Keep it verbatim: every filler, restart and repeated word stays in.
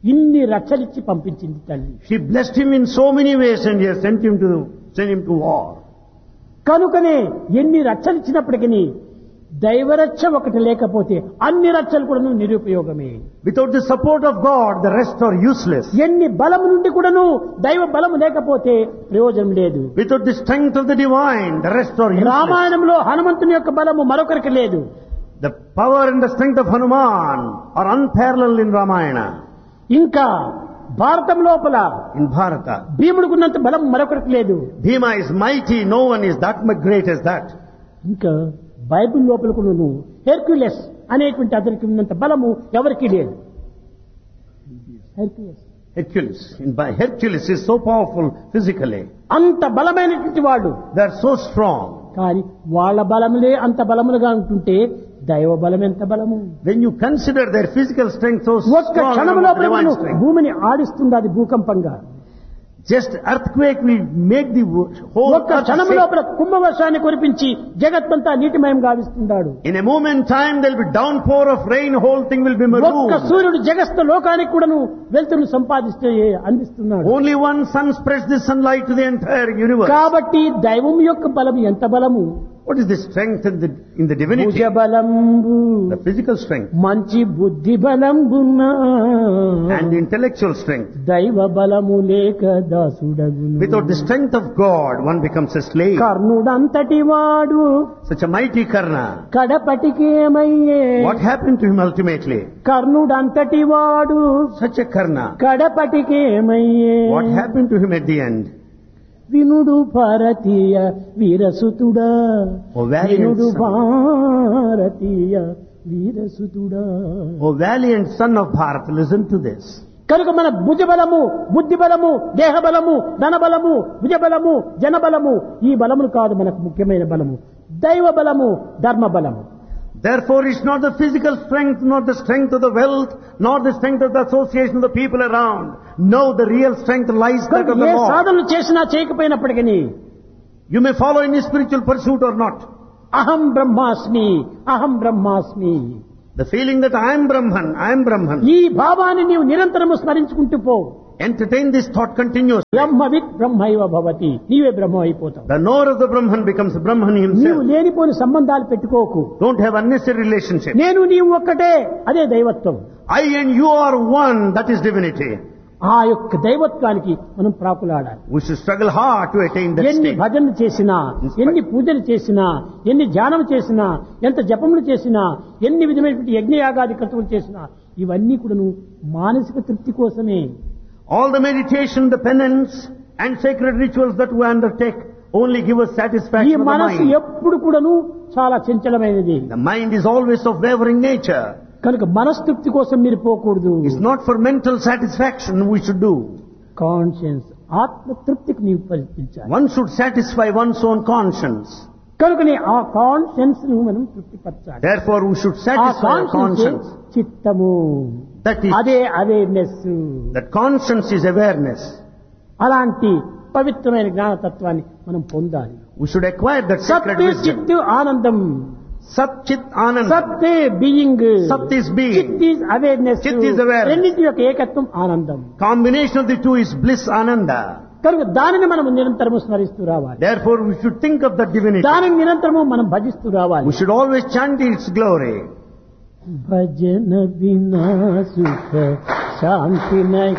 ఇన్ని రక్షలిచ్చి పంపించింది తల్లి. She blessed him in so many ways and he has sent him to sent him to war. కనుకనే ఎన్ని రక్షలిచ్చినప్పటికీ దైవరక్ష ఒకటి లేకపోతే అన్ని రక్షలు కూడా నిరుపయోగమే. Without the support of God, the rest are useless. ఎన్ని బలము నుండి కూడాను దైవ బలము లేకపోతే ప్రయోజనం లేదు. Without the strength of the divine, the rest are useless. రామాయణంలో హనుమంతుని యొక్క బలము మరొకరికి లేదు. The power and the strength of Hanuman are unparalleled in Ramayana. ఇంకా భారతం లోపల In Bharata, భీముడికున్నంత బలం మరొకరికి లేదు. Bhima is mighty, no one is that much great as that. ఇంకా బైబిల్ లోపల కూడా హెర్క్యులస్ అనేటువంటి అతనికి ఉన్నంత బలము ఎవరికీ లేదు. Hercules Hercules, in by Hercules is so powerful physically. అంత బలమైనటువంటి వాళ్ళు, They are so strong. కానీ వాళ్ళ బలములే అంత బలములుగా ఉంటుంటే దైవ బలం ఎంత బలము. When you consider their physical strength so ఒక్క strong, క్షణంలో and divine strength, భూమిని ఆడిస్తుంది అది భూకంపంగా. just earthquake will make the whole ఒక్క earth క్షణం shake. లోపల కుంభవర్షాన్ని కురిపించి జగత్తంతా నీటిమయం గావిస్తున్నాడు. In a moment time there will be downpour of rain, whole thing will be ఒక్క marooned. సూర్యుడు జగత్త లోకానికి కూడాను వెలుతురును సంపాదిస్తూ అందిస్తున్నాడు. Only one sun spreads the sunlight to the entire universe. కాబట్టి దైవం యొక్క బలం ఎంత బలము. What is the strength in the, in the divinity? భుజ బలంబు The physical strength మంచి బుద్ధి బలంబున్నా and the intellectual strength. దైవ బలము లేక దాసుడగును. Without the strength of God, one becomes a slave. కర్ణుడంతటి వాడు Such a mighty Karna. కడపటికేమయ్యే. What happened to him ultimately? కర్ణుడంతటి వాడు Such a Karna. కడపటికేమయ్యే. What happened to him at the end? వినుడు భారతీయ వీరసుతుడా. O valiant వినుడు son. Bharatiya వీరసుతుడా. O valiant son of Bharat, listen to this. కనుక మన భుజబలము, బుద్ధి బలము, దేహ బలము, ధన బలము, భుజబలము, జన బలము ఈ బలములు కాదు మనకు ముఖ్యమైన బలము. దైవ బలము, ధర్మ బలము. Therefore, it's not the physical strength, not the strength of the wealth, nor the strength of the association of the people around. No, the real strength lies that కనుక of the ఏ Lord. సాధనలు చేసినా చేయకపోయినప్పటికీ You may follow any spiritual pursuit or not. అహం బ్రహ్మాస్మి, అహం బ్రహ్మాస్మి. The feeling that I am Brahman, I am Brahman. ఈ భావాన్ని నీవు నిరంతరము స్మరించుకుంటూ పో. Entertain this thought continuously. బ్రహ్మవిత్ బ్రహ్మైవ భవతి. నీవే బ్రహ్మ అయిపోతావు. The knower of the Brahman becomes Brahman నీవు himself. లేనిపోని సంబంధాలు పెట్టుకోకు. Don't have unnecessary relationship. నేను నీవు ఒక్కటే, అదే దైవత్వం. I and you are one, that is divinity. ఆ యొక్క దైవత్వానికి మనం ప్రాకులాడాలి. We should struggle hard to attain that ఎన్ని state. భజనలు చేసినా, ఎన్ని పూజలు చేసినా, ఎన్ని ధ్యానం చేసినా, ఎంత జపములు చేసినా, ఎన్ని విధమైనటువంటి యజ్ఞయాగాది క్రతువులు చేసినా ఇవన్నీ కూడాను మానసిక తృప్తి కోసమే. All the meditation, the penance and sacred rituals that we undertake only give us ఈ satisfaction of the మనసు mind. ఎప్పుడు కూడాను చాలా చంచలమైనది. The mind is always of wavering nature. కనుక మనస్తృప్తి కోసం మీరు పోకూడదు. It's not for mental satisfaction we should do. Conscience ఆత్మ తృప్తికి నీవు కల్పించాలి. One should satisfy one's own conscience. కనుకనే ఆ కాన్షియన్స్ ను మనం తృప్తిపరచాలి. Therefore we should ఆ satisfy our కాన్షియన్స్ conscience. చిత్తము, That is, అదే awareness. that conscience is awareness. అలాంటి పవిత్రమైన జ్ఞానతత్వాన్ని మనం పొందాలి. We should acquire that sacred సత్ wisdom. చిత్ ఆనందం. Sat Chit Anand. సత్ బీయింగ్, Sat is being. చిత్ is awareness. Chit is awareness. రెండింటి యొక్క ఏకత్వం ఆనందం. Combination of the two is bliss Ananda. కనుక దానిని మనం నిరంతరము స్మరిస్తూ రావాలి. Therefore we should think of that divinity. దానిని నిరంతరము మనం భజిస్తూ రావాలి. We should always chant its glory. భజన వినా సుఖ శాంతి